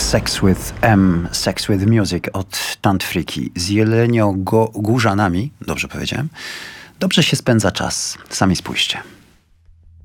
Sex with M, Sex with Music od Tantfriki z Jeleniogórzanami, dobrze powiedziałem? Dobrze się spędza czas, sami spójrzcie.